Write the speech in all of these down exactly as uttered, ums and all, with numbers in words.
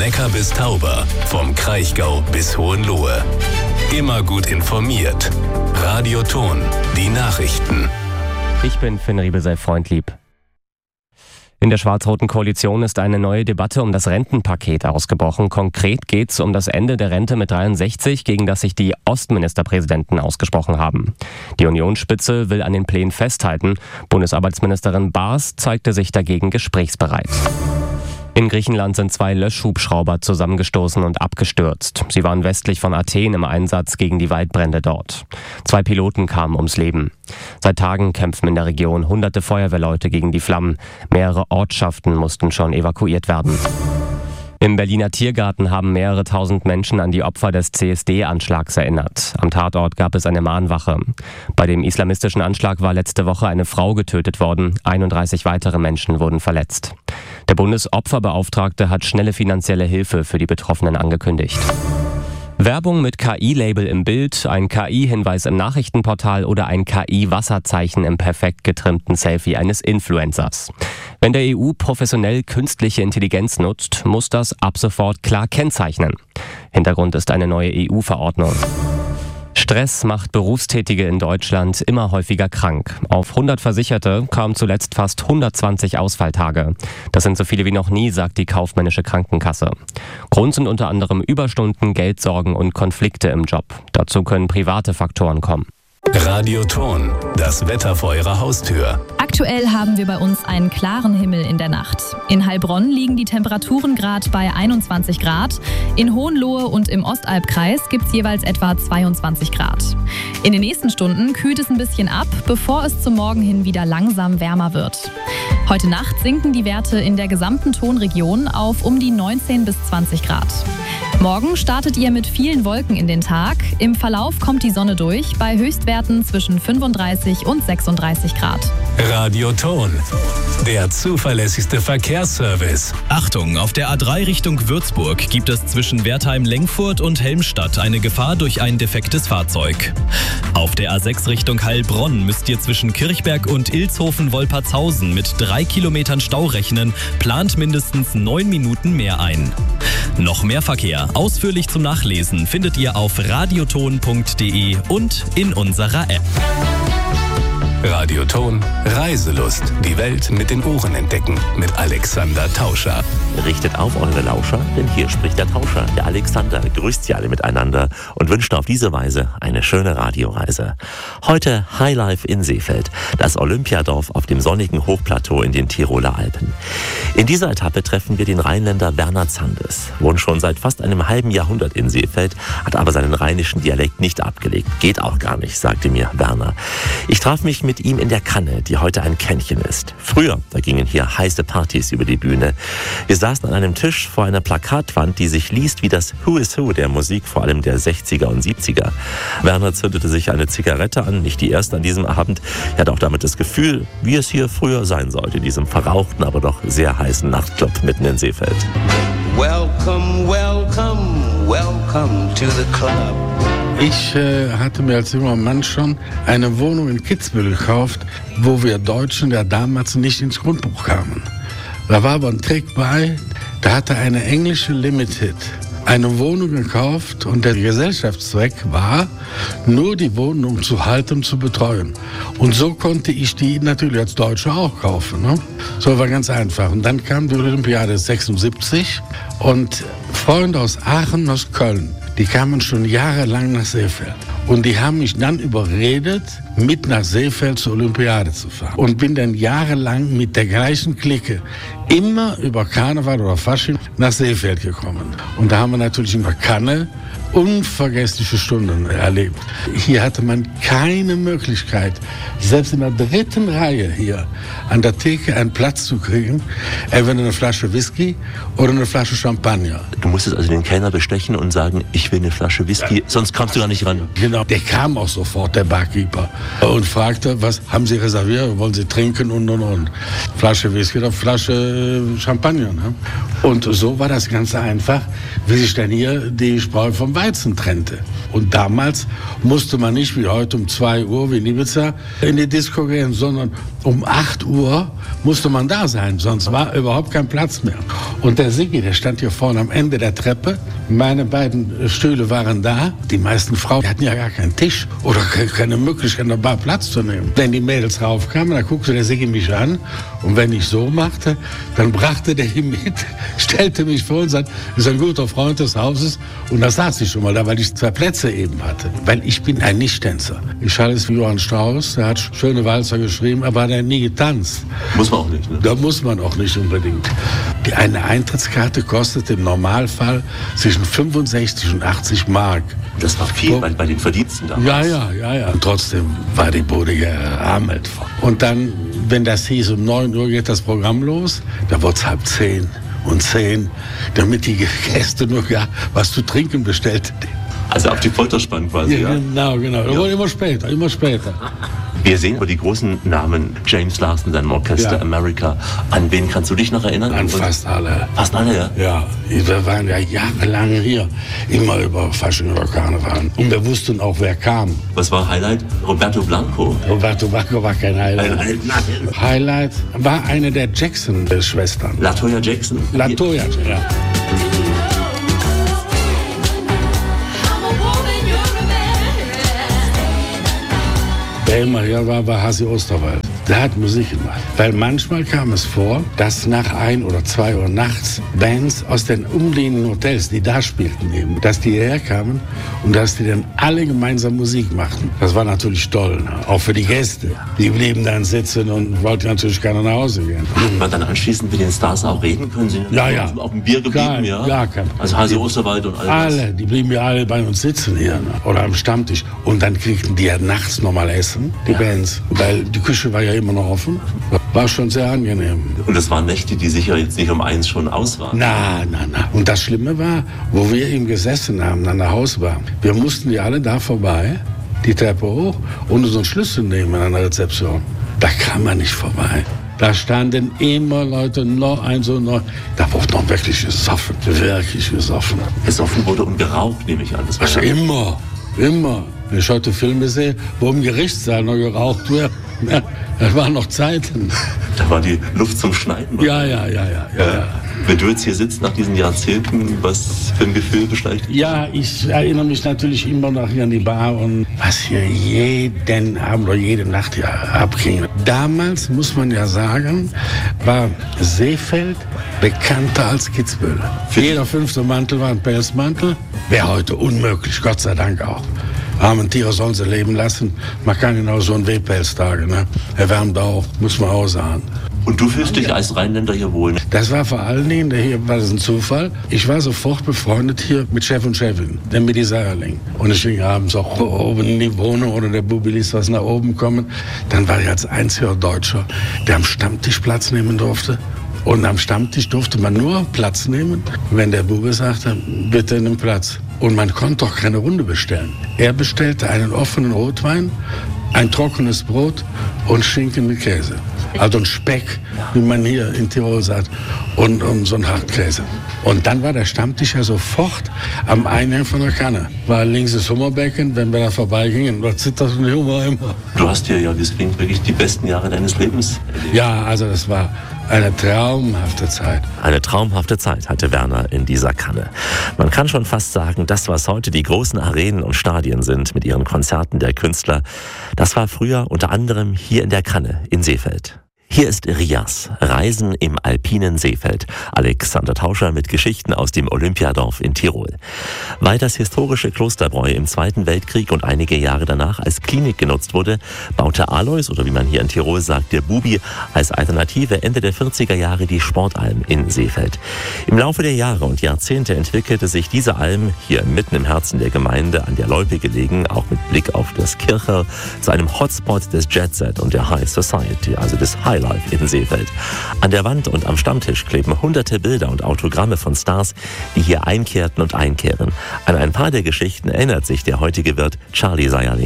Neckar bis Tauber, vom Kraichgau bis Hohenlohe. Immer gut informiert. Radio Ton, die Nachrichten. Ich bin Finn Riebel, sei freundlieb. In der schwarz-roten Koalition ist eine neue Debatte um das Rentenpaket ausgebrochen. Konkret geht es um das Ende der Rente mit dreiundsechzig, gegen das sich die Ostministerpräsidenten ausgesprochen haben. Die Unionsspitze will an den Plänen festhalten. Bundesarbeitsministerin Baas zeigte sich dagegen gesprächsbereit. In Griechenland sind zwei Löschhubschrauber zusammengestoßen und abgestürzt. Sie waren westlich von Athen im Einsatz gegen die Waldbrände dort. Zwei Piloten kamen ums Leben. Seit Tagen kämpfen in der Region hunderte Feuerwehrleute gegen die Flammen. Mehrere Ortschaften mussten schon evakuiert werden. Im Berliner Tiergarten haben mehrere tausend Menschen an die Opfer des C S D-Anschlags erinnert. Am Tatort gab es eine Mahnwache. Bei dem islamistischen Anschlag war letzte Woche eine Frau getötet worden. einunddreißig weitere Menschen wurden verletzt. Der Bundesopferbeauftragte hat schnelle finanzielle Hilfe für die Betroffenen angekündigt. Werbung mit K I-Label im Bild, ein K I-Hinweis im Nachrichtenportal oder ein K I-Wasserzeichen im perfekt getrimmten Selfie eines Influencers. Wenn der E U professionell künstliche Intelligenz nutzt, muss das ab sofort klar kennzeichnen. Hintergrund ist eine neue E U-Verordnung. Stress macht Berufstätige in Deutschland immer häufiger krank. Auf hundert Versicherte kamen zuletzt fast hundertzwanzig Ausfalltage. Das sind so viele wie noch nie, sagt die kaufmännische Krankenkasse. Grund sind unter anderem Überstunden, Geldsorgen und Konflikte im Job. Dazu können private Faktoren kommen. Radio Ton, das Wetter vor Ihrer Haustür. Aktuell haben wir bei uns einen klaren Himmel in der Nacht. In Heilbronn liegen die Temperaturen gerade bei einundzwanzig Grad. In Hohenlohe und im Ostalbkreis gibt es jeweils etwa zweiundzwanzig Grad. In den nächsten Stunden kühlt es ein bisschen ab, bevor es zum Morgen hin wieder langsam wärmer wird. Heute Nacht sinken die Werte in der gesamten Tonregion auf um die neunzehn bis zwanzig Grad. Morgen startet ihr mit vielen Wolken in den Tag. Im Verlauf kommt die Sonne durch bei Höchstwerten zwischen fünfunddreißig und sechsunddreißig Grad. Radio Ton, der zuverlässigste Verkehrsservice. Achtung, auf der A drei Richtung Würzburg gibt es zwischen Wertheim-Lengfurt und Helmstadt eine Gefahr durch ein defektes Fahrzeug. Auf der A sechs Richtung Heilbronn müsst ihr zwischen Kirchberg und Ilshofen-Wolpertshausen mit drei Kilometern Stau rechnen, plant mindestens neun Minuten mehr ein. Noch mehr Verkehr, ausführlich zum Nachlesen, findet ihr auf radioton punkt de und in unserer App. Radio Ton, Reiselust. Die Welt mit den Ohren entdecken. Mit Alexander Tauscher. Richtet auf eure Lauscher, denn hier spricht der Tauscher. Der Alexander grüßt sie alle miteinander und wünscht auf diese Weise eine schöne Radioreise. Heute Highlife in Seefeld, das Olympiadorf auf dem sonnigen Hochplateau in den Tiroler Alpen. In dieser Etappe treffen wir den Rheinländer Werner Zandes. Wohnt schon seit fast einem halben Jahrhundert in Seefeld, hat aber seinen rheinischen Dialekt nicht abgelegt. Geht auch gar nicht, sagte mir Werner. Ich traf mich mit ihm in der Kanne, die heute ein Kännchen ist. Früher, da gingen hier heiße Partys über die Bühne. Wir saßen an einem Tisch vor einer Plakatwand, die sich liest wie das Who is Who der Musik, vor allem der sechziger und siebziger. Werner zündete sich eine Zigarette an, nicht die erste an diesem Abend. Er hat auch damit das Gefühl, wie es hier früher sein sollte, in diesem verrauchten, aber doch sehr heißen Nachtclub mitten in Seefeld. Welcome, welcome, welcome to the club. Ich äh, hatte mir als junger Mann schon eine Wohnung in Kitzbühel gekauft, wo wir Deutschen ja damals nicht ins Grundbuch kamen. Da war aber ein Trick bei, da hatte eine englische Limited eine Wohnung gekauft und der Gesellschaftszweck war, nur die Wohnung zu halten und zu betreuen. Und so konnte ich die natürlich als Deutscher auch kaufen. Ne? So war ganz einfach. Und dann kam die Olympiade sechsundsiebzig und Freunde aus Aachen, aus Köln, die kamen schon jahrelang nach Seefeld. Und die haben mich dann überredet, mit nach Seefeld zur Olympiade zu fahren. Und bin dann jahrelang mit der gleichen Clique immer über Karneval oder Fasching nach Seefeld gekommen. Und da haben wir natürlich in der Kanne unvergessliche Stunden erlebt. Hier hatte man keine Möglichkeit, selbst in der dritten Reihe hier an der Theke einen Platz zu kriegen, entweder eine Flasche Whisky oder eine Flasche Champagner. Du musstest also den Kellner bestechen und sagen, ich will eine Flasche Whisky, sonst kamst du gar nicht ran. Genau, der kam auch sofort, der Barkeeper, und fragte, was haben Sie reserviert, wollen Sie trinken und und und. Flasche Whisky oder Flasche Champagner. Ne? Und so war das ganz einfach, wie sich dann hier die Spreu vom Wein Weizen trennte. Und damals musste man nicht wie heute um zwei Uhr wie in Ibiza in die Disco gehen, sondern um acht Uhr musste man da sein, sonst war überhaupt kein Platz mehr. Und der Siggi, der stand hier vorne am Ende der Treppe. Meine beiden Stühle waren da. Die meisten Frauen hatten ja gar keinen Tisch oder keine Möglichkeit, noch mal Platz zu nehmen. Wenn die Mädels raufkamen, dann guckte der Siggi mich an. Und wenn ich so machte, dann brachte der ihn mit, stellte mich vor und sagte, das ist ein guter Freund des Hauses. Und da saß ich schon mal da, weil ich zwei Plätze eben hatte. Weil ich bin ein Nichttänzer. Ich schaue es wie Johann Strauss, der hat schöne Walzer geschrieben, aber hat er nie getanzt. Muss man auch nicht, ne? Da muss man auch nicht unbedingt. Die, eine Eintrittskarte kostet im Normalfall zwischen fünfundsechzig und achtzig Mark. Das war viel bei, bei den Verdiensten damals. Ja, ja, ja, ja. Und trotzdem war die Bude gearmelt. Und dann, wenn das hieß, um neun Uhr geht das Programm los, da wurde es halb zehn und zehn, damit die Gäste nur ja, was zu trinken bestellten. Also auf die Folter spannen quasi, ja? Genau, genau. Das Ja. wurde immer später, immer später. Wir sehen aber die großen Namen, James Larson, seinem Orchester, Ja. America. An wen kannst du dich noch erinnern? An Und- fast alle. Fast alle, ja? Ja, wir waren ja jahrelang hier, immer über Fasching oder Karneval. Und wir wussten auch, wer kam. Was war Highlight? Roberto Blanco. Roberto Blanco war kein Highlight. Nein, nein. Highlight war eine der Jackson-Schwestern. Latoya Jackson. Latoya, ja. Wer immer hier war, war Hasi Osterwald. Der hat Musik gemacht. Weil manchmal kam es vor, dass nach ein oder zwei Uhr nachts Bands aus den umliegenden Hotels, die da spielten eben, dass die hierher kamen und dass die dann alle gemeinsam Musik machten. Das war natürlich toll, ne? Auch für die Gäste. Die blieben dann sitzen und wollten natürlich gerne nach Hause gehen. Hat man dann anschließend mit den Stars auch reden können? Sie Ja, ja. Auf dem Bier geblieben, Gar- ja? gar kein Also Hasi Osterwald und all das. Alle, die blieben ja alle bei uns sitzen hier, ne? Oder am Stammtisch. Und dann kriegten die ja nachts nochmal Essen, die Bands. Weil die Küche war ja immer noch offen. War schon sehr angenehm. Und das waren Nächte, die sicher jetzt nicht um eins schon aus waren. Na, na, na. Und das Schlimme war, wo wir eben gesessen haben, an der Hausbar. Wir mussten ja alle da vorbei, die Treppe hoch, und unseren Schlüssel nehmen an der Rezeption. Da kam man nicht vorbei. Da standen immer Leute, noch ein, so noch. Da wurde noch wirklich gesoffen, wirklich gesoffen. Gesoffen wurde und geraucht, nehme ich an. Das war Also ja immer, immer. Wenn ich heute Filme sehe, wo im Gerichtssaal noch geraucht wird, ja, das waren noch Zeiten. Da war die Luft zum Schneiden. Ja, ja, ja, ja, ja. ja. Wenn du jetzt hier sitzt nach diesen Jahrzehnten, was für ein Gefühl beschleicht dich? Ja, ich erinnere mich natürlich immer noch hier an die Bar und was hier jeden Abend oder jede Nacht hier abging. Damals, muss man ja sagen, war Seefeld bekannter als Kitzbühel. Jeder fünfte Mantel war ein Pelzmantel. Wäre heute unmöglich, Gott sei Dank auch. Armen Tiere sollen sie leben lassen. Man kann genau so einen Wehpelz tragen, ne? Er wärmt auch, muss man auch sagen. Und du fühlst dich als Rheinländer hier wohl? Ne? Das war vor allen Dingen, hier war das ein Zufall. Ich war sofort befreundet hier mit Chef und Chefin, dem Midi Seierling. Und ich ging abends auch oben in die Wohnung oder der Bubi ließ was nach oben kommen. Dann war ich als einziger Deutscher, der am Stammtisch Platz nehmen durfte. Und am Stammtisch durfte man nur Platz nehmen, wenn der Bube sagte, bitte nimm Platz. Und man konnte doch keine Runde bestellen. Er bestellte einen offenen Rotwein, ein trockenes Brot und Schinken mit Käse. Also ein Speck, wie man hier in Tirol sagt, und, und so ein Hartkäse. Und dann war der Stammtisch ja sofort am Eingang von der Kanne. War links das Hummerbecken, wenn wir da vorbeigingen, da zitterte der Hummer immer. Du hast hier ja, das klingt wirklich die besten Jahre deines Lebens erlebt. Ja, also das war eine traumhafte Zeit. Eine traumhafte Zeit hatte Werner in dieser Kanne. Man kann schon fast sagen, das, was heute die großen Arenen und Stadien sind mit ihren Konzerten der Künstler, das war früher unter anderem hier in der Kanne in Seefeld. Hier ist Rias, Reisen im alpinen Seefeld. Alexander Tauscher mit Geschichten aus dem Olympiadorf in Tirol. Weil das historische Klosterbräu im Zweiten Weltkrieg und einige Jahre danach als Klinik genutzt wurde, baute Alois, oder wie man hier in Tirol sagt, der Bubi, als Alternative Ende der vierziger Jahre die Sportalm in Seefeld. Im Laufe der Jahre und Jahrzehnte entwickelte sich diese Alm, hier mitten im Herzen der Gemeinde, an der Loipe gelegen, auch mit Blick auf das Kircherl, zu einem Hotspot des Jet-Set und der High Society, also des High Life in Seefeld. An der Wand und am Stammtisch kleben hunderte Bilder und Autogramme von Stars, die hier einkehrten und einkehren. An ein paar der Geschichten erinnert sich der heutige Wirt Charlie Seierling.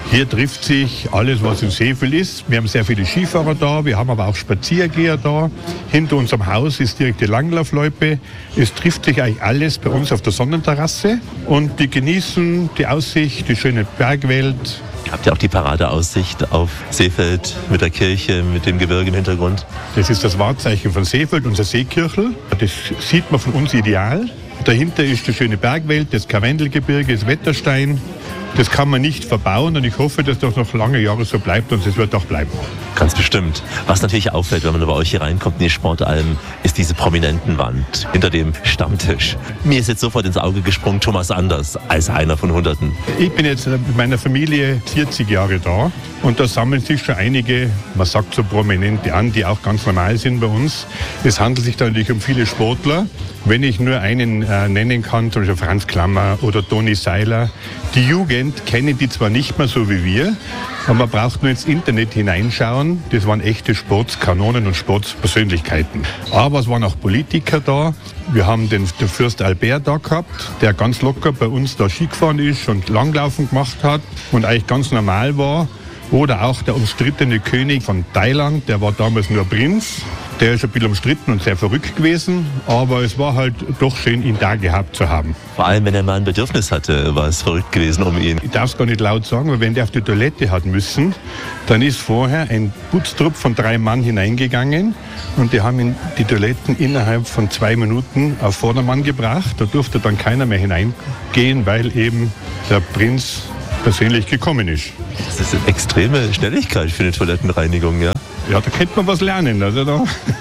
Hier trifft sich alles, was in Seefeld ist. Wir haben sehr viele Skifahrer da, wir haben aber auch Spaziergeher da. Hinter unserem Haus ist direkt die Langlaufloipe. Es trifft sich eigentlich alles bei uns auf der Sonnenterrasse und die genießen die Aussicht, die schöne Bergwelt. Habt ihr auch die Paradeaussicht auf Seefeld mit der Kirche, mit dem Gebirge im Hintergrund? Das ist das Wahrzeichen von Seefeld, unser Seekirchel. Das sieht man von uns ideal. Dahinter ist die schöne Bergwelt, das Karwendelgebirge, das Wetterstein. Das kann man nicht verbauen und ich hoffe, dass das noch lange Jahre so bleibt und es wird auch bleiben. Ganz bestimmt. Was natürlich auffällt, wenn man bei euch hier reinkommt in die Sportalm, ist diese Prominentenwand hinter dem Stammtisch. Mir ist jetzt sofort ins Auge gesprungen Thomas Anders als einer von Hunderten. Ich bin jetzt mit meiner Familie vierzig Jahre da und da sammeln sich schon einige, man sagt so Prominente an, die auch ganz normal sind bei uns. Es handelt sich da natürlich um viele Sportler. Wenn ich nur einen äh, nennen kann, zum Beispiel Franz Klammer oder Toni Seiler, die Jugend kennen die zwar nicht mehr so wie wir, aber man braucht nur ins Internet hineinschauen. Das waren echte Sportskanonen und Sportspersönlichkeiten. Aber es waren auch Politiker da. Wir haben den, den Fürst Albert da gehabt, der ganz locker bei uns da Ski gefahren ist und Langlaufen gemacht hat und eigentlich ganz normal war. Oder auch der umstrittene König von Thailand, der war damals nur Prinz. Der ist ein bisschen umstritten und sehr verrückt gewesen, aber es war halt doch schön, ihn da gehabt zu haben. Vor allem, wenn er mal ein Bedürfnis hatte, war es verrückt gewesen um ihn. Ich darf es gar nicht laut sagen, aber wenn der auf die Toilette hat müssen, dann ist vorher ein Putztrupp von drei Mann hineingegangen und die haben ihn die Toiletten innerhalb von zwei Minuten auf Vordermann gebracht. Da durfte dann keiner mehr hineingehen, weil eben der Prinz persönlich gekommen ist. Das ist eine extreme Schnelligkeit für eine Toilettenreinigung, ja? Ja, da könnte man was lernen. Also da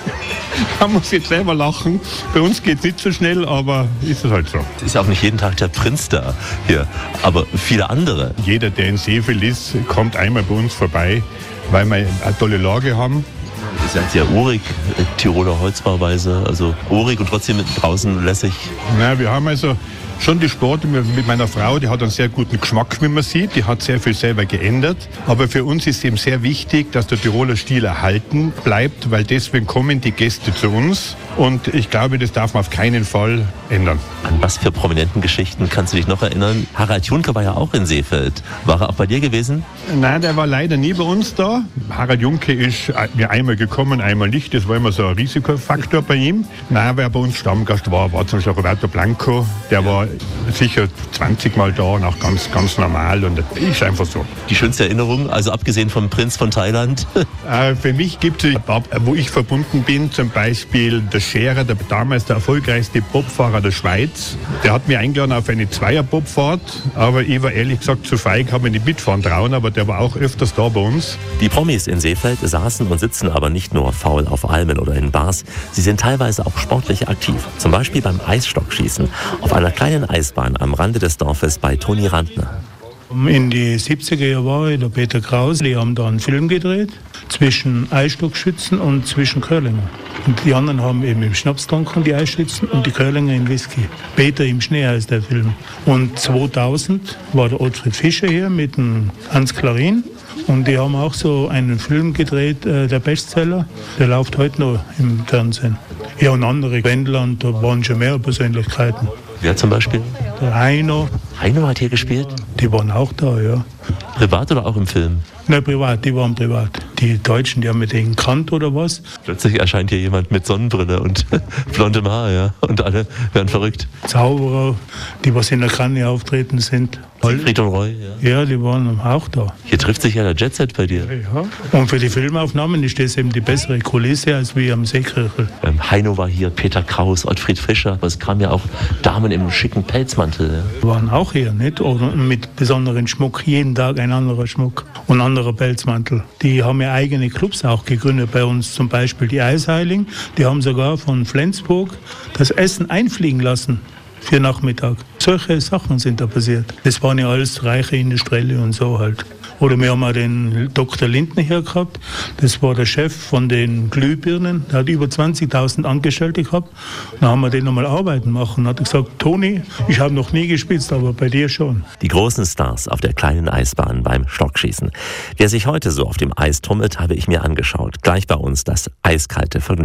kann man sich jetzt selber lachen. Bei uns geht es nicht so schnell, aber ist es halt so. Es ist ja auch nicht jeden Tag der Prinz da hier, aber viele andere. Jeder, der in Seefeld ist, kommt einmal bei uns vorbei, weil wir eine tolle Lage haben. Ihr seid ja urig, Tiroler Holzbauweise, also urig und trotzdem draußen lässig. Na, wir haben also schon die Sport mit meiner Frau, die hat einen sehr guten Geschmack, wie man sieht. Die hat sehr viel selber geändert. Aber für uns ist eben sehr wichtig, dass der Tiroler Stil erhalten bleibt, weil deswegen kommen die Gäste zu uns. Und ich glaube, das darf man auf keinen Fall ändern. An was für prominenten Geschichten kannst du dich noch erinnern? Harald Junke war ja auch in Seefeld. War er auch bei dir gewesen? Nein, der war leider nie bei uns da. Harald Junke ist mir einmal gekommen, einmal nicht. Das war immer so ein Risikofaktor bei ihm. Nein, wer bei uns Stammgast war, war zum Beispiel Roberto Blanco. Der war sicher zwanzig Mal da und auch ganz, ganz normal. Und das ist einfach so. Die schönste Erinnerung, also abgesehen vom Prinz von Thailand? äh, für mich gibt es, wo ich verbunden bin, zum Beispiel der Scherer, der damals der erfolgreichste Bobfahrer der Schweiz. Der hat mich eingeladen auf eine Zweier-Bobfahrt, aber ich war ehrlich gesagt zu feig, habe mich nicht mitfahren trauen, aber der war auch öfters da bei uns. Die Promis in Seefeld saßen und sitzen aber nicht nur faul auf Almen oder in Bars, sie sind teilweise auch sportlich aktiv. Zum Beispiel beim Eisstockschießen auf einer kleinen Eisbahn am Rande des Dorfes bei Toni Randner. In die siebziger Jahre der Peter Kraus, die haben da einen Film gedreht zwischen Eisstockschützen und zwischen Curlinger. Und die anderen haben eben im Schnaps getrunken, die Eisschützen, und die Curlinger im Whisky. Peter im Schnee heißt der Film. Und zweitausend war der Ottfried Fischer hier mit dem Hans Klarin. Und die haben auch so einen Film gedreht, äh, der Bestseller. Der läuft heute noch im Fernsehen. Ja, und andere Wendland, da waren schon mehr Persönlichkeiten. Wer zum Beispiel? Der Heino. Heino hat hier gespielt? Die waren auch da, ja. Privat oder auch im Film? Nein, privat, die waren privat. Die Deutschen, die haben mit denen gekannt oder was. Plötzlich erscheint hier jemand mit Sonnenbrille und blondem Haar, ja. Und alle werden verrückt. Zauberer, die was in der Kanne auftreten sind. Siegfried und Roy, ja. Ja, die waren auch da. Hier trifft sich ja der Jetset bei dir. Ja. Und für die Filmaufnahmen ist das eben die bessere Kulisse als wie am Seekirchel. Ähm, Heino war hier, Peter Kraus, Ottfried Fischer. Aber es kamen ja auch Damen im schicken Pelzmantel. Ja. Die waren auch hier, nicht? Oder mit besonderen Schmuck. Jeden Tag ein anderer Schmuck und ein anderer Pelzmantel. Die haben ja eigene Clubs auch gegründet bei uns. Zum Beispiel die Eisheiligen. Die haben sogar von Flensburg das Essen einfliegen lassen. Für Nachmittag. Solche Sachen sind da passiert. Das waren ja alles reiche Industrielle und so halt. Oder wir haben auch den Doktor Lindner hier gehabt. Das war der Chef von den Glühbirnen. Der hat über zwanzigtausend Angestellte gehabt. Dann haben wir den nochmal arbeiten machen. Dann hat er gesagt, Toni, ich habe noch nie gespitzt, aber bei dir schon. Die großen Stars auf der kleinen Eisbahn beim Stockschießen. Wer sich heute so auf dem Eis tummelt, habe ich mir angeschaut. Gleich bei uns das eiskalte Vergnügen.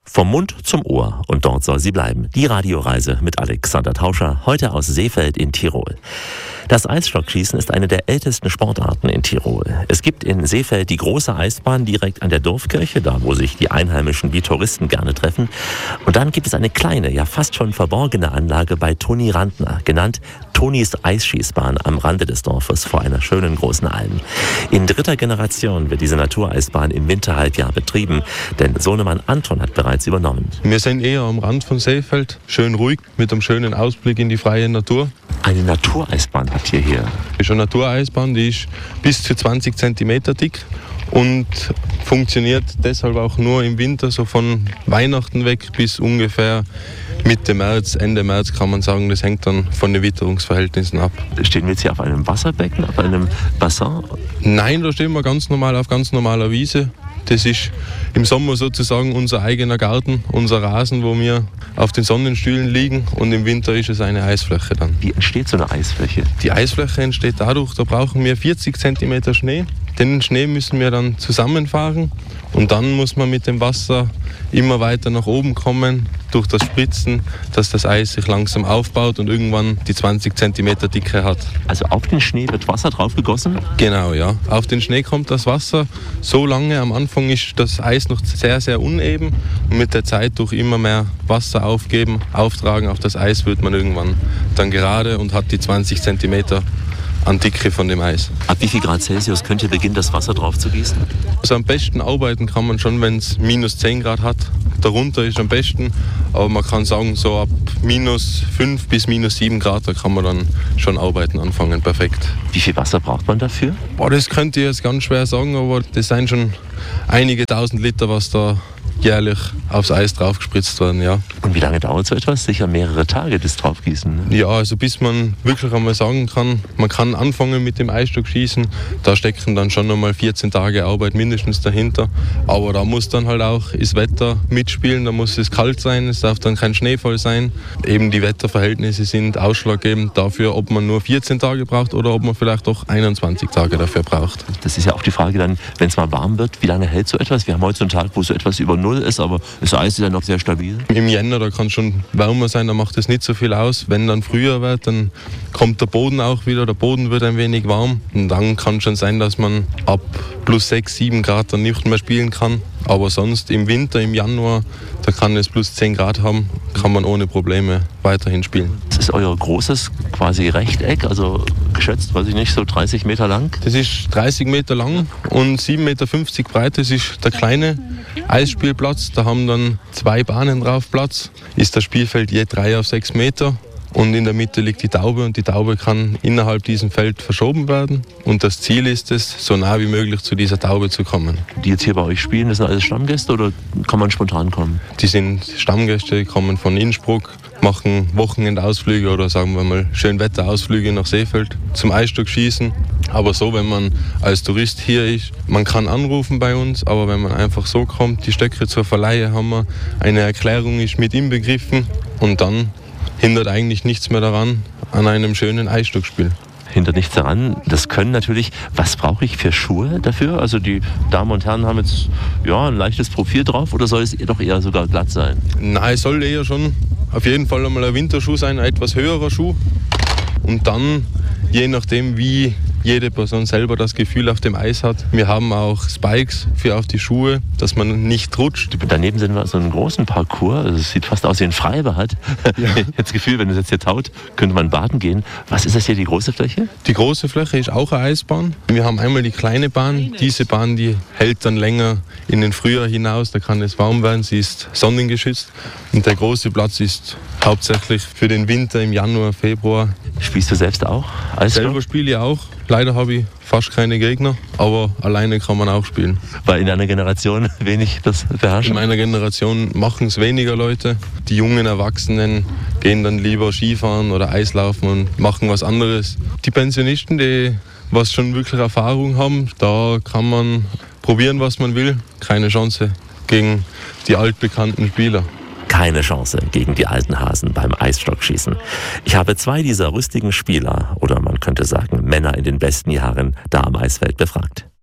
Vom Mund zum Ohr und dort soll sie bleiben. Die Radioreise mit Alexander Tauscher, heute aus Seefeld in Tirol. Das Eisstockschießen ist eine der ältesten Sportarten in Tirol. Es gibt in Seefeld die große Eisbahn direkt an der Dorfkirche, da wo sich die Einheimischen wie Touristen gerne treffen. Und dann gibt es eine kleine, ja fast schon verborgene Anlage bei Toni Rantner, genannt Tonis Eisschießbahn am Rande des Dorfes vor einer schönen großen Alm. In dritter Generation wird diese Natureisbahn im Winterhalbjahr betrieben, denn Sohnemann Anton hat bereits übernommen. Wir sind eher am Rand von Seefeld, schön ruhig, mit einem schönen Ausblick in die freie Natur. Eine Natureisbahn habt ihr hier? Das ist eine Natureisbahn, die ist bis zu zwanzig Zentimeter dick und funktioniert deshalb auch nur im Winter, so von Weihnachten weg bis ungefähr Mitte März, Ende März kann man sagen. Das hängt dann von den Witterungsverhältnissen ab. Stehen wir jetzt hier auf einem Wasserbecken, auf einem Bassin? Nein, da stehen wir ganz normal auf ganz normaler Wiese. Das ist im Sommer sozusagen unser eigener Garten, unser Rasen, wo wir auf den Sonnenstühlen liegen, und im Winter ist es eine Eisfläche dann. Wie entsteht so eine Eisfläche? Die Eisfläche entsteht dadurch, da brauchen wir vierzig Zentimeter Schnee. Den Schnee müssen wir dann zusammenfahren und dann muss man mit dem Wasser immer weiter nach oben kommen, durch das Spritzen, dass das Eis sich langsam aufbaut und irgendwann die zwanzig Zentimeter Dicke hat. Also auf den Schnee wird Wasser drauf gegossen? Genau, ja. Auf den Schnee kommt das Wasser so lange. Am Anfang ist das Eis noch sehr, sehr uneben. Und mit der Zeit durch immer mehr Wasser aufgeben, auftragen auf das Eis, wird man irgendwann dann gerade und hat die zwanzig Zentimeter an Dicke von dem Eis. Ab wie viel Grad Celsius könnt ihr beginnen, das Wasser drauf zu gießen? Also am besten arbeiten kann man schon, wenn es minus zehn Grad hat. Darunter ist am besten, aber man kann sagen, so ab minus fünf bis minus sieben Grad, da kann man dann schon arbeiten anfangen, perfekt. Wie viel Wasser braucht man dafür? Boah, das könnt ihr jetzt ganz schwer sagen, aber das sind schon einige tausend Liter, was da jährlich aufs Eis draufgespritzt werden, ja. Und wie lange dauert so etwas? Sicher mehrere Tage, das Draufgießen, ne? Ja, also bis man wirklich einmal sagen kann, man kann anfangen mit dem Eisstockschießen, da stecken dann schon einmal vierzehn Tage Arbeit mindestens dahinter. Aber da muss dann halt auch das Wetter mitspielen, da muss es kalt sein, es darf dann kein Schneefall sein. Eben die Wetterverhältnisse sind ausschlaggebend dafür, ob man nur vierzehn Tage braucht oder ob man vielleicht auch einundzwanzig Tage dafür braucht. Das ist ja auch die Frage dann, wenn es mal warm wird, wie lange hält so etwas? Wir haben heute so einen Tag, wo so etwas über Null ist, aber das Eis ist ja noch sehr stabil. Im Jänner, da kann es schon wärmer sein, da macht es nicht so viel aus. Wenn dann früher wird, dann kommt der Boden auch wieder, der Boden wird ein wenig warm. Und dann kann es schon sein, dass man ab plus sechs, sieben Grad dann nicht mehr spielen kann. Aber sonst im Winter, im Januar, da kann es plus zehn Grad haben, kann man ohne Probleme weiterhin spielen. Das ist euer großes quasi Rechteck, also geschätzt, weiß ich nicht, so dreißig Meter lang? Das ist dreißig Meter lang und sieben Meter fünfzig breit. Das ist der kleine Eisspielplatz. Da haben dann zwei Bahnen drauf Platz. Ist das Spielfeld je drei auf sechs Meter. Und in der Mitte liegt die Taube und die Taube kann innerhalb diesem Feld verschoben werden. Und das Ziel ist es, so nah wie möglich zu dieser Taube zu kommen. Die jetzt hier bei euch spielen, das sind alles Stammgäste oder kann man spontan kommen? Die sind Stammgäste, kommen von Innsbruck, machen Wochenendausflüge oder sagen wir mal Schönwetterausflüge nach Seefeld zum Eisstockschießen. Aber so, wenn man als Tourist hier ist, man kann anrufen bei uns, aber wenn man einfach so kommt, die Stöcke zur Verleihe haben wir, eine Erklärung ist mit inbegriffen und dann hindert eigentlich nichts mehr daran, an einem schönen Eisstockspiel. Hindert nichts daran. Das können natürlich, was brauche ich für Schuhe dafür? Also die Damen und Herren haben jetzt ja, ein leichtes Profil drauf oder soll es doch eher sogar glatt sein? Nein, es soll eher schon auf jeden Fall einmal ein Winterschuh sein, ein etwas höherer Schuh. Und dann, je nachdem wie jede Person selber das Gefühl auf dem Eis hat. Wir haben auch Spikes für auf die Schuhe, dass man nicht rutscht. Daneben sind wir so einen großen Parcours. Also es sieht fast aus wie ein Freibad. Ja. Ich habe das Gefühl, wenn es jetzt hier taut, könnte man baden gehen. Was ist das hier, die große Fläche? Die große Fläche ist auch eine Eisbahn. Wir haben einmal die kleine Bahn. Diese Bahn, die hält dann länger in den Frühjahr hinaus. Da kann es warm werden. Sie ist sonnengeschützt. Und der große Platz ist hauptsächlich für den Winter im Januar, Februar. Spielst du selbst auch Eisstock? Selber spiele ich auch. Leider habe ich fast keine Gegner, aber alleine kann man auch spielen. Weil in deiner Generation wenig das beherrschen? In meiner Generation machen es weniger Leute. Die jungen Erwachsenen gehen dann lieber Skifahren oder Eislaufen und machen was anderes. Die Pensionisten, die was schon wirklich Erfahrung haben, da kann man probieren, was man will. Keine Chance gegen die altbekannten Spieler. Keine Chance gegen die alten Hasen beim Eisstockschießen. Ich habe zwei dieser rüstigen Spieler, oder man könnte sagen Männer in den besten Jahren, da am Eisfeld befragt.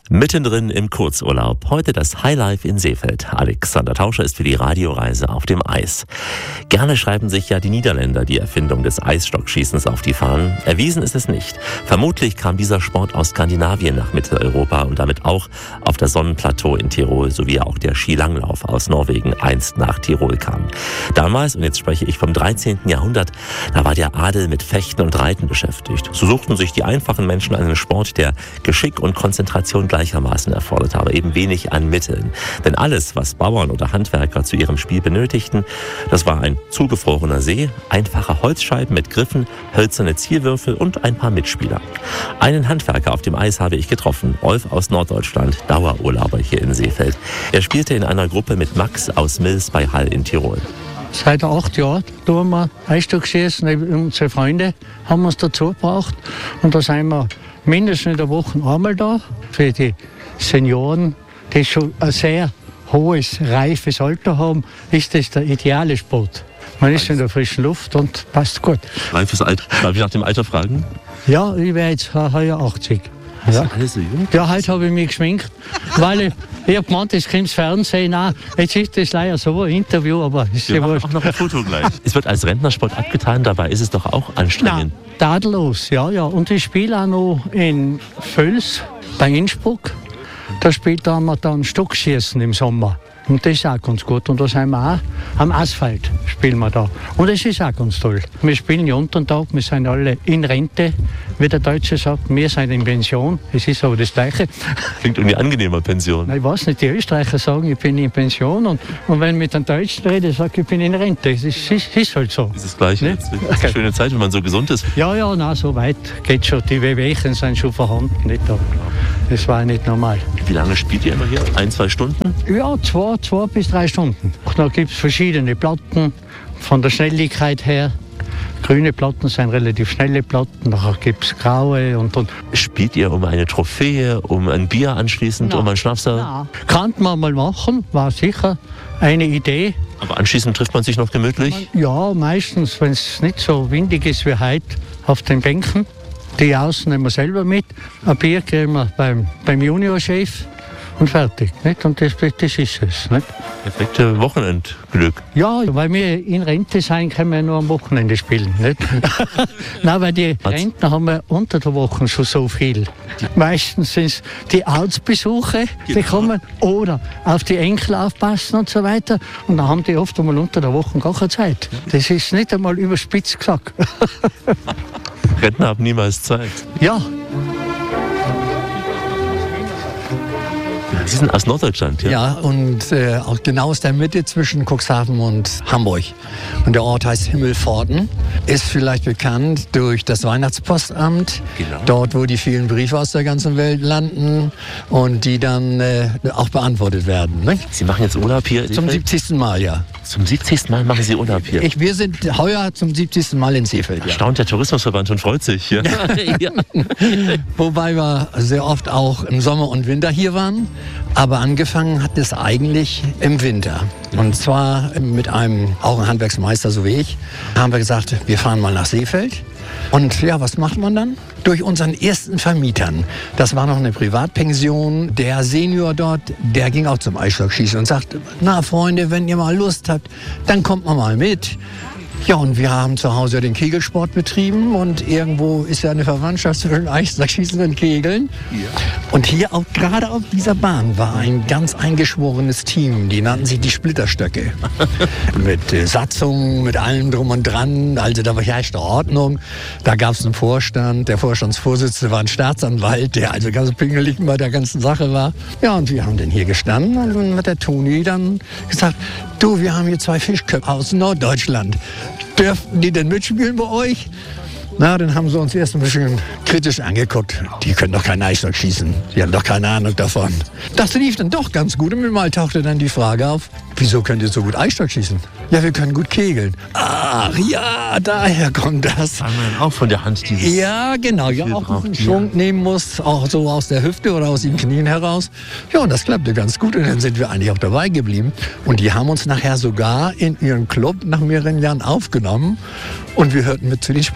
Mittendrin im Kurzurlaub. Heute das Highlife in Seefeld. Alexander Tauscher ist für die Radioreise auf dem Eis. Gerne schreiben sich ja die Niederländer die Erfindung des Eisstockschießens auf die Fahnen. Erwiesen ist es nicht. Vermutlich kam dieser Sport aus Skandinavien nach Mitteleuropa und damit auch auf das Sonnenplateau in Tirol, sowie auch der Skilanglauf aus Norwegen einst nach Tirol kam. Damals, und jetzt spreche ich vom dreizehnten Jahrhundert, da war der Adel mit Fechten und Reiten beschäftigt. So suchten sich die einfachen Menschen einen Sport, der Geschick und Konzentration gleichermaßen erfordert habe, eben wenig an Mitteln. Denn alles, was Bauern oder Handwerker zu ihrem Spiel benötigten, das war ein zugefrorener See, einfache Holzscheiben mit Griffen, hölzerne Zielwürfel und ein paar Mitspieler. Einen Handwerker auf dem Eis habe ich getroffen, Rolf aus Norddeutschland, Dauerurlauber hier in Seefeld. Er spielte in einer Gruppe mit Max aus Mils bei Hall in Tirol. Seit acht Jahren tun wir Eisstockschießen. Unsere Freunde haben uns dazu gebracht. Und da sind wir mindestens in der Woche einmal da. Für die Senioren, die schon ein sehr hohes, reifes Alter haben, ist das der ideale Sport. Man ist in der frischen Luft und passt gut. Reifes Alter. Darf ich nach dem Alter fragen? Ja, ich wäre jetzt heuer achtzig. Ja. Alles so jung? Ja, heute habe ich mich geschminkt, weil ich, ich habe gemeint, es kommt ins Fernsehen. Nein, jetzt ist das leider so ein Interview, aber es ist ja wurscht. Auch noch ein Foto gleich. Es wird als Rentnersport abgetan, dabei ist es doch auch anstrengend. Nein, tadellos, ja, ja. Und ich spiele auch noch in Völs bei Innsbruck. Da spielt haben wir dann Stockschießen im Sommer. Und das ist auch ganz gut. Und da sind wir auch am Asphalt, spielen wir da. Und das ist auch ganz toll. Wir spielen ja unter den Tag, wir sind alle in Rente, wie der Deutsche sagt. Wir sind in Pension, es ist aber das Gleiche. Klingt irgendwie angenehmer, Pension. Ich weiß nicht, die Österreicher sagen, ich bin in Pension. Und, und wenn ich mit den Deutschen rede, sage ich, ich bin in Rente. Das ist, ist, ist halt so. Das ist das Gleiche. Ne? Das ist eine schöne Zeit, wenn man so gesund ist. Ja, ja, na, so weit geht schon. Die Wehwehchen sind schon vorhanden. Nicht, aber das war nicht normal. Wie lange spielt ihr immer hier? Ein, zwei Stunden? Ja, zwei, zwei bis drei Stunden. Da gibt es verschiedene Platten von der Schnelligkeit her. Grüne Platten sind relativ schnelle Platten, nachher gibt es graue. Und, und. Spielt ihr um eine Trophäe, um ein Bier anschließend, Na, um einen Schnapsel? Kann man mal machen, war sicher eine Idee. Aber anschließend trifft man sich noch gemütlich? Ja, meistens, wenn es nicht so windig ist wie heute, auf den Bänken. Die außen nehmen wir selber mit. Ein Bier kriegen wir beim, beim Juniorchef und fertig. Nicht? Und das, das ist es. Nicht? Perfekte Wochenendglück. Ja, weil wir in Rente sein, können wir nur am Wochenende spielen. Nicht? Nein, weil die Rentner haben wir unter der Woche schon so viel. Meistens sind es die Arztbesuche, die genau. kommen, oder auf die Enkel aufpassen und so weiter. Und dann haben die oft einmal unter der Woche gar keine Zeit. Das ist nicht einmal überspitzt gesagt. Rentner haben niemals Zeit. Ja. Sie sind aus Norddeutschland, ja? Ja, und äh, auch genau aus der Mitte zwischen Cuxhaven und Hamburg. Und der Ort heißt Himmelpforten. Ist vielleicht bekannt durch das Weihnachtspostamt. Genau. Dort, wo die vielen Briefe aus der ganzen Welt landen und die dann äh, auch beantwortet werden. Ne? Sie machen jetzt Urlaub hier? Zum siebzigsten Mal, ja. Zum siebzigsten Mal machen Sie Urlaub hier? Ich, wir sind heuer zum siebzigsten Mal in Seefeld. Ja. Erstaunt der Tourismusverband und freut sich. Ja. ja. Wobei wir sehr oft auch im Sommer und Winter hier waren. Aber angefangen hat es eigentlich im Winter. Und zwar mit einem, auch ein Handwerksmeister, so wie ich, haben wir gesagt, wir fahren mal nach Seefeld. Und ja, was macht man dann? Durch unseren ersten Vermietern. Das war noch eine Privatpension. Der Senior dort, der ging auch zum Eisstockschießen und sagte, na Freunde, wenn ihr mal Lust habt, dann kommt man mal mit. Ja, und wir haben zu Hause den Kegelsport betrieben und irgendwo ist ja eine Verwandtschaft zwischen Eisstockschießen und Kegeln. Ja. Und hier auch, gerade auf dieser Bahn war ein ganz eingeschworenes Team, die nannten sich die Splitterstöcke. Mit äh, Satzungen, mit allem drum und dran, also da herrschte Ordnung. Da gab es einen Vorstand, der Vorstandsvorsitzende war ein Staatsanwalt, der also ganz pingelig bei der ganzen Sache war. Ja, und wir haben dann hier gestanden und dann hat der Toni dann gesagt, du, wir haben hier zwei Fischköpfe aus Norddeutschland. Dürften die denn mitspielen bei euch? Na, dann haben sie uns erst ein bisschen kritisch angeguckt. Die können doch keinen Eisstock schießen. Die haben doch keine Ahnung davon. Das lief dann doch ganz gut. Und mit mal tauchte dann die Frage auf, wieso könnt ihr so gut Eisstock schießen? Ja, wir können gut kegeln. Ach ja, daher kommt das. Weil man auch von der Hand dieses... Ja, genau. Ja, auch einen Schwung nehmen muss, auch so aus der Hüfte oder aus den Knien heraus. Ja, und das klappte ganz gut. Und dann sind wir eigentlich auch dabei geblieben. Und die haben uns nachher sogar in ihren Club nach mehreren Jahren aufgenommen. Und wir hörten mit zu den Splitterstöcken.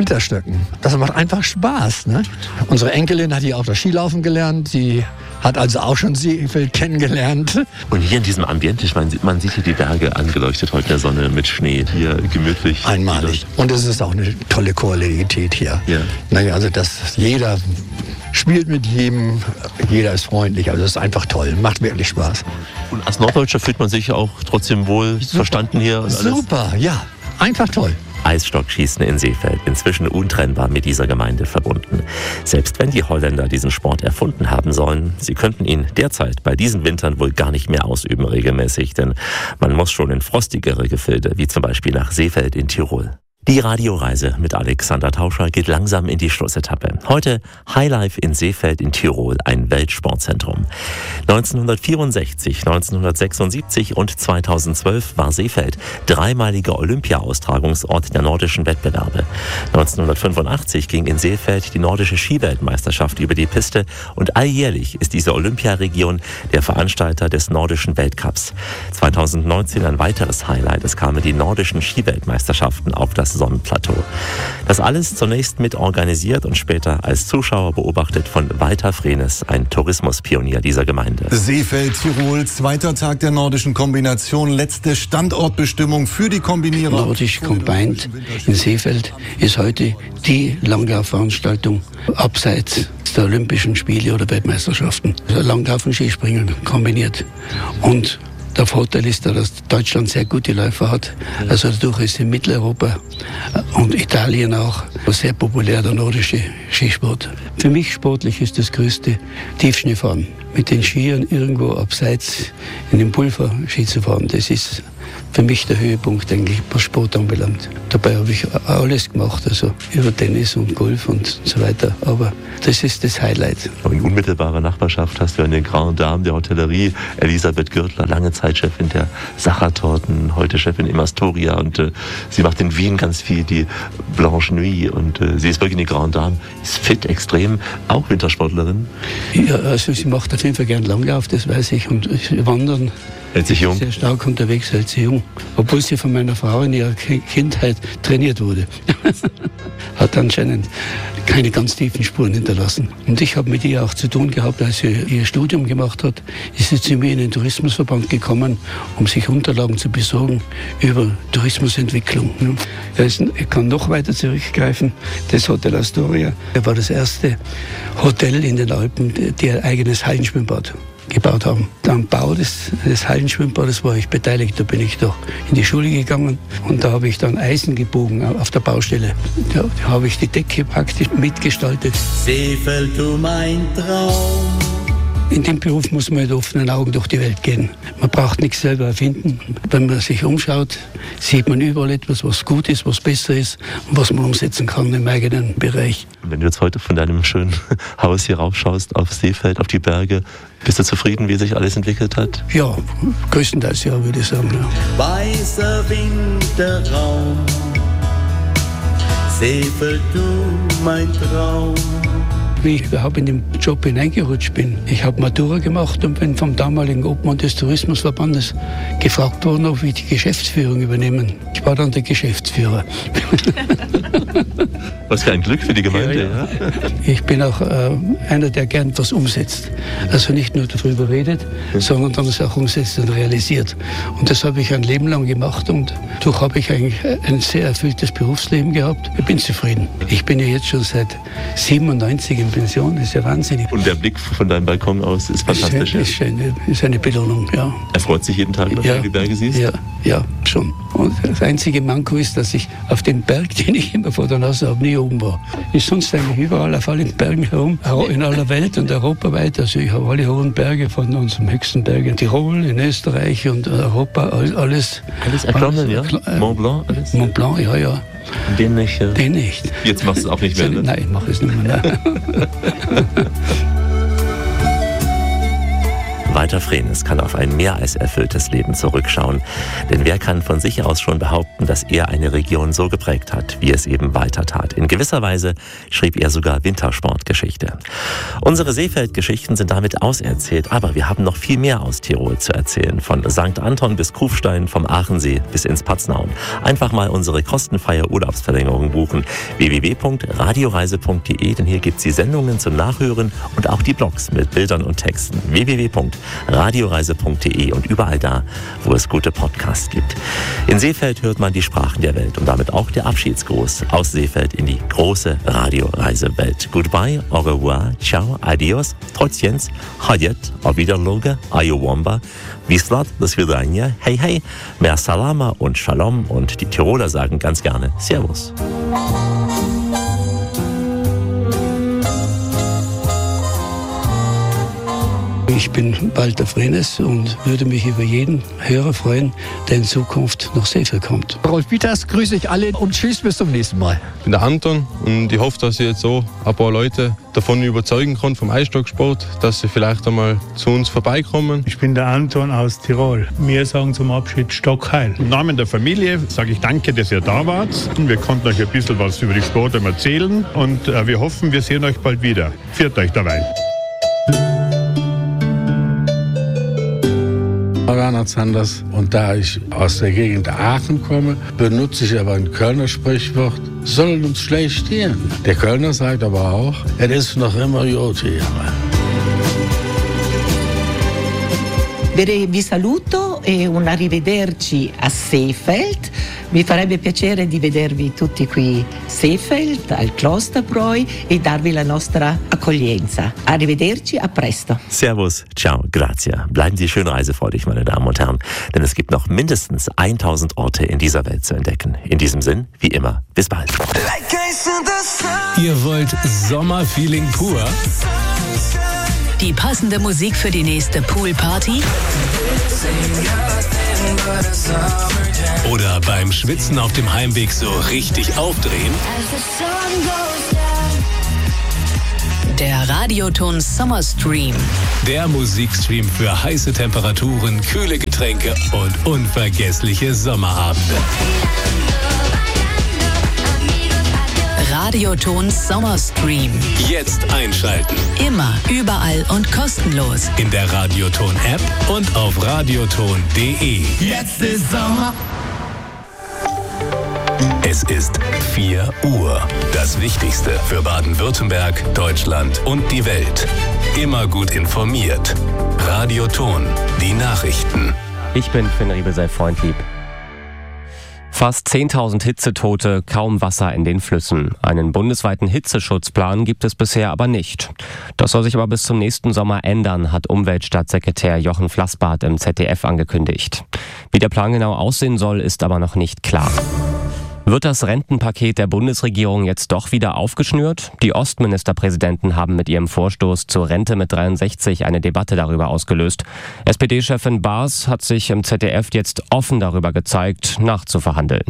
entdecken. Das macht einfach Spaß. Ne? Unsere Enkelin hat hier auch das Skilaufen gelernt. Sie hat also auch schon Seefeld kennengelernt. Und hier in diesem Ambiente, ich meine, man sieht hier die Berge angeleuchtet heute in der Sonne mit Schnee. Hier gemütlich. Einmalig. Und es ist auch eine tolle Kollegialität hier. Ja. Naja, also dass jeder spielt mit jedem, jeder ist freundlich. Also das ist einfach toll, macht wirklich Spaß. Und als Norddeutscher fühlt man sich auch trotzdem wohl Super. verstanden hier? Und alles? Super, ja, einfach toll. Eisstockschießen in Seefeld, inzwischen untrennbar mit dieser Gemeinde verbunden. Selbst wenn die Holländer diesen Sport erfunden haben sollen, sie könnten ihn derzeit bei diesen Wintern wohl gar nicht mehr ausüben regelmäßig, denn man muss schon in frostigere Gefilde, wie zum Beispiel nach Seefeld in Tirol. Die Radioreise mit Alexander Tauscher geht langsam in die Schlussetappe. Heute Highlife in Seefeld in Tirol, ein Weltsportzentrum. neunzehnhundertvierundsechzig, neunzehnhundertsechsundsiebzig und zweitausendzwölf war Seefeld dreimaliger Olympia-Austragungsort der nordischen Wettbewerbe. neunzehnhundertfünfundachtzig ging in Seefeld die nordische Skiweltmeisterschaft über die Piste und alljährlich ist diese Olympiaregion der Veranstalter des nordischen Weltcups. zweitausendneunzehn ein weiteres Highlight, es kamen die nordischen Skiweltmeisterschaften auf das Sonnenplateau. Das alles zunächst mit organisiert und später als Zuschauer beobachtet von Walter Frenes, ein Tourismuspionier dieser Gemeinde. Seefeld, Tirol, zweiter Tag der nordischen Kombination, letzte Standortbestimmung für die Kombinierer. Nordisch Combined in Seefeld ist heute die Langlaufveranstaltung abseits der Olympischen Spiele oder Weltmeisterschaften. Also Langlauf und Skispringen kombiniert. Und der Vorteil ist, dass Deutschland sehr gute Läufer hat. Also dadurch ist in Mitteleuropa und Italien auch sehr populär der nordische Skisport. Für mich sportlich ist das größte Tiefschneefahren. Mit den Skiern irgendwo abseits in den Pulver Ski zu fahren, das ist für mich der Höhepunkt eigentlich, was Sport anbelangt. Dabei habe ich alles gemacht, also über Tennis und Golf und so weiter. Aber das ist das Highlight. In unmittelbarer Nachbarschaft hast du eine Grande Dame der Hotellerie, Elisabeth Gürtler, lange Zeit Chefin der Sachertorten, heute Chefin im Astoria. Und äh, sie macht in Wien ganz viel die Blanche Nuit. Und äh, sie ist wirklich eine Grande Dame, ist fit, extrem, auch Wintersportlerin. Ja, also sie macht auf jeden Fall gern Langlauf, das weiß ich. Und Wandern. Hält sich jung? Sehr stark unterwegs, hält sie jung. Obwohl sie von meiner Frau in ihrer Kindheit trainiert wurde. Hat anscheinend keine ganz tiefen Spuren hinterlassen. Und ich habe mit ihr auch zu tun gehabt, als sie ihr Studium gemacht hat, ist sie zu mir in den Tourismusverband gekommen, um sich Unterlagen zu besorgen über Tourismusentwicklung. Ich kann noch weiter zurückgreifen. Das Hotel Astoria war das erste Hotel in den Alpen, die ein eigenes Hallenschwimmbad gebaut haben. Am Bau des, des Hallenschwimmbades war ich beteiligt. Da bin ich doch in die Schule gegangen und da habe ich dann Eisen gebogen auf der Baustelle. Da, da habe ich die Decke praktisch mitgestaltet. Seefeld, du mein Traum. In dem Beruf muss man mit offenen Augen durch die Welt gehen. Man braucht nichts selber erfinden. Wenn man sich umschaut, sieht man überall etwas, was gut ist, was besser ist und was man umsetzen kann im eigenen Bereich. Wenn du jetzt heute von deinem schönen Haus hier raufschaust auf Seefeld, auf die Berge, bist du zufrieden, wie sich alles entwickelt hat? Ja, größtenteils ja, würde ich sagen. Ja. Weißer Winterraum, Seefeld, du mein Traum. Wie ich überhaupt in den Job hineingerutscht bin. Ich habe Matura gemacht und bin vom damaligen Obmann des Tourismusverbandes gefragt worden, ob ich die Geschäftsführung übernehmen. Ich war dann der Geschäftsführer. Was für ein Glück für die Gemeinde. Ja, ja. Ja. Ich bin auch äh, einer, der gern was umsetzt. Also nicht nur darüber redet, mhm. sondern dann es auch umsetzt und realisiert. Und das habe ich ein Leben lang gemacht und dadurch habe ich eigentlich ein sehr erfülltes Berufsleben gehabt. Ich bin zufrieden. Ich bin ja jetzt schon seit siebenundneunzig in Pension, das ist ja wahnsinnig. Und der Blick von deinem Balkon aus ist fantastisch. Ist, schön, ist, schön, ist eine Belohnung, ja. Er freut sich jeden Tag, wenn ja, du die Berge siehst? Ja, ja, schon. Und das einzige Manko ist, dass ich auf dem Berg, den ich immer vor der Nase habe, nie oben war. Ich sonst eigentlich überall auf allen Bergen herum, in aller Welt und europaweit. Also ich habe alle hohen Berge von unserem höchsten Berg in Tirol, in Österreich und Europa, alles. Alles erklommen, ja? Mont Blanc, alles? Mont Blanc, ja, ja. Den nicht? Ja. Den nicht. Jetzt machst du es auch nicht mehr, ne? Nein, ich mache es nicht mehr. Walter Frehnes kann auf ein mehr als erfülltes Leben zurückschauen. Denn wer kann von sich aus schon behaupten, dass er eine Region so geprägt hat, wie es eben Walter tat? In gewisser Weise schrieb er sogar Wintersportgeschichte. Unsere Seefeld-Geschichten sind damit auserzählt, aber wir haben noch viel mehr aus Tirol zu erzählen. Von Sankt Anton bis Kufstein, vom Aachensee bis ins Paznaun. Einfach mal unsere kostenfreie Urlaubsverlängerung buchen. w w w punkt radioreise punkt d e, denn hier gibt es die Sendungen zum Nachhören und auch die Blogs mit Bildern und Texten. w w w punkt radioreise punkt d e und überall da, wo es gute Podcasts gibt. In Seefeld hört man die Sprachen der Welt und damit auch der Abschiedsgruß aus Seefeld in die große Radioreisewelt. Goodbye, au revoir, ciao, adios, trotzdem, hadjet, auf Wiederloge, ayowamba, Wislat, das Vidania, hey hey, mer salama und shalom und die Tiroler sagen ganz gerne Servus. Ich bin Walter Frehnes und würde mich über jeden Hörer freuen, der in Zukunft nach Seefeld kommt. Rolf Bieters, grüße ich alle und tschüss, bis zum nächsten Mal. Ich bin der Anton und ich hoffe, dass ich jetzt so ein paar Leute davon überzeugen kann vom Eisstocksport, dass sie vielleicht einmal zu uns vorbeikommen. Ich bin der Anton aus Tirol. Wir sagen zum Abschied Stockheil. Im Namen der Familie sage ich danke, dass ihr da wart. Wir konnten euch ein bisschen was über die Sport erzählen und äh, wir hoffen, wir sehen euch bald wieder. Viert euch dabei. Werner Zanders. Und da ich aus der Gegend Aachen komme, benutze ich aber ein Kölner Sprichwort, soll uns schlecht gehen. Der Kölner sagt aber auch, es ist noch immer gut hier. Vi saluto e un arrivederci a Seefeld. Mi farebbe piacere di vedervi tutti qui a Seefeld, al Klosterbräu e darvi la nostra accoglienza. Arrivederci, a presto. Servus, ciao, grazie. Bleiben Sie schön reisefreudig, meine Damen und Herren, denn es gibt noch mindestens tausend Orte in dieser Welt zu entdecken. In diesem Sinn, wie immer, bis bald. Ihr wollt Sommerfeeling pur? Die passende Musik für die nächste Poolparty? Oder beim Schwitzen auf dem Heimweg so richtig aufdrehen? Der Radioton Summer Stream. Der Musikstream für heiße Temperaturen, kühle Getränke und unvergessliche Sommerabende. Radioton Summer Stream. Jetzt einschalten. Immer, überall und kostenlos. In der Radioton-App und auf radioton punkt d e. Jetzt ist Sommer. Es ist vier Uhr. Das Wichtigste für Baden-Württemberg, Deutschland und die Welt. Immer gut informiert. Radioton, die Nachrichten. Ich bin Finn Riebe, sei freundlieb. Fast zehntausend Hitzetote, kaum Wasser in den Flüssen. Einen bundesweiten Hitzeschutzplan gibt es bisher aber nicht. Das soll sich aber bis zum nächsten Sommer ändern, hat Umweltstaatssekretär Jochen Flassbart im Z D F angekündigt. Wie der Plan genau aussehen soll, ist aber noch nicht klar. Wird das Rentenpaket der Bundesregierung jetzt doch wieder aufgeschnürt? Die Ostministerpräsidenten haben mit ihrem Vorstoß zur Rente mit dreiundsechzig eine Debatte darüber ausgelöst. S P D-Chefin Baas hat sich im Z D F jetzt offen darüber gezeigt, nachzuverhandeln.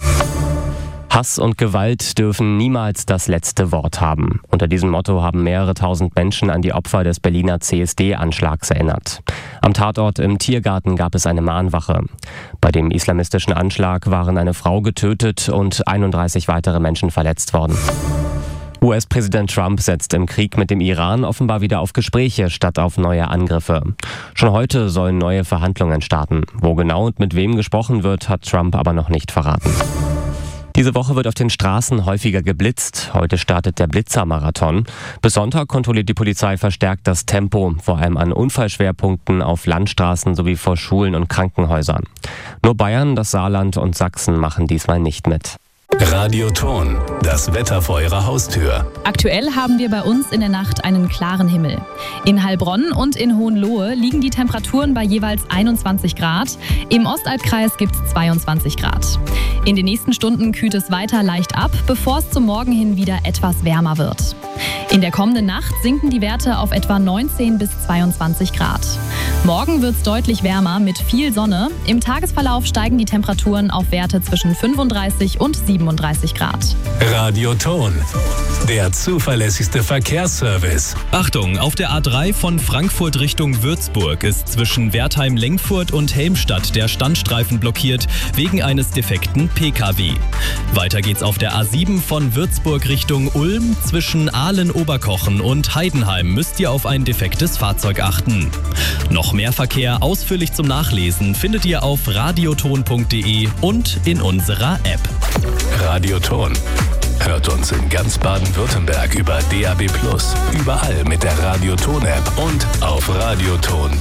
Hass und Gewalt dürfen niemals das letzte Wort haben. Unter diesem Motto haben mehrere tausend Menschen an die Opfer des Berliner C S D-Anschlags erinnert. Am Tatort im Tiergarten gab es eine Mahnwache. Bei dem islamistischen Anschlag waren eine Frau getötet und einunddreißig weitere Menschen verletzt worden. U S-Präsident Trump setzt im Krieg mit dem Iran offenbar wieder auf Gespräche statt auf neue Angriffe. Schon heute sollen neue Verhandlungen starten. Wo genau und mit wem gesprochen wird, hat Trump aber noch nicht verraten. Diese Woche wird auf den Straßen häufiger geblitzt. Heute startet der Blitzermarathon. Bis Sonntag kontrolliert die Polizei verstärkt das Tempo, vor allem an Unfallschwerpunkten auf Landstraßen sowie vor Schulen und Krankenhäusern. Nur Bayern, das Saarland und Sachsen machen diesmal nicht mit. Radioton, das Wetter vor Ihrer Haustür. Aktuell haben wir bei uns in der Nacht einen klaren Himmel. In Heilbronn und in Hohenlohe liegen die Temperaturen bei jeweils einundzwanzig Grad. Im Ostalbkreis gibt es zweiundzwanzig Grad. In den nächsten Stunden kühlt es weiter leicht ab, bevor es zum Morgen hin wieder etwas wärmer wird. In der kommenden Nacht sinken die Werte auf etwa neunzehn bis zweiundzwanzig Grad. Morgen wird es deutlich wärmer mit viel Sonne. Im Tagesverlauf steigen die Temperaturen auf Werte zwischen fünfunddreißig und siebenunddreißig siebenunddreißig Grad. Radioton, der zuverlässigste Verkehrsservice. Achtung, auf der A drei von Frankfurt Richtung Würzburg ist zwischen Wertheim-Lengfurt und Helmstadt der Standstreifen blockiert wegen eines defekten P K W. Weiter geht's auf der A sieben von Würzburg Richtung Ulm. Zwischen Ahlen-Oberkochen und Heidenheim müsst ihr auf ein defektes Fahrzeug achten. Noch mehr Verkehr ausführlich zum Nachlesen findet ihr auf radioton punkt de und in unserer App. Radioton. Hört uns in ganz Baden-Württemberg über D A B plus, überall mit der Radioton-App und auf radioton